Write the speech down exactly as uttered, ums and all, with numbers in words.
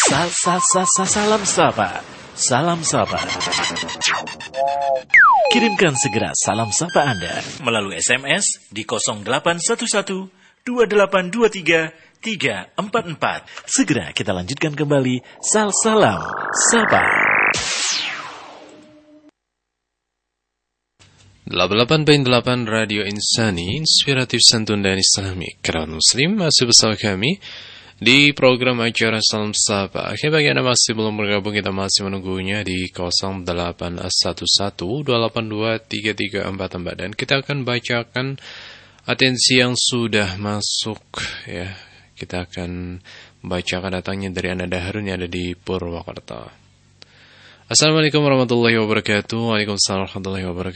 Sal, sal, sal, sal, salam sapa. Salam sapa. Kirimkan segera salam sapa Anda melalui S M S di nol delapan satu satu dua delapan dua tiga tiga empat empat. Segera kita lanjutkan kembali Sal Salam Sapa. delapan puluh delapan koma delapan Radio Insani, inspiratif santun dan islami. Kawan muslim masih bersama kami di program acara Salam Sapa. Oke, bagi Anda masih belum bergabung, kita masih menunggunya di nol delapan satu satu dua delapan dua tiga tiga empat empat. Dan kita akan bacakan atensi yang sudah masuk ya. Kita akan bacakan datangnya dari Anda Daharun yang ada di Purwakarta. Assalamualaikum warahmatullahi wabarakatuh. Waalaikumsalam warahmatullahi wabarakatuh.